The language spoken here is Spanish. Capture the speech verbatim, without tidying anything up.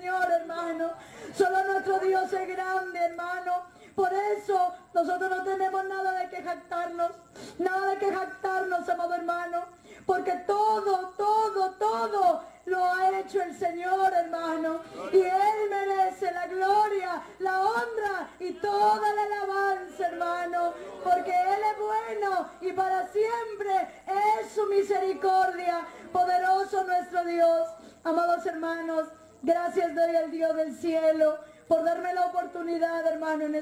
Señor, hermano. Solo nuestro Dios es grande, hermano. Por eso nosotros no tenemos nada de que jactarnos, nada de que jactarnos, amado hermano, porque todo, todo, todo lo ha hecho el Señor, hermano, y Él merece la gloria, la honra y toda la alabanza, hermano, porque Él es bueno y para siempre es su misericordia. Poderoso nuestro Dios. Amados hermanos, gracias doy al Dios del cielo por darme la oportunidad, hermano, en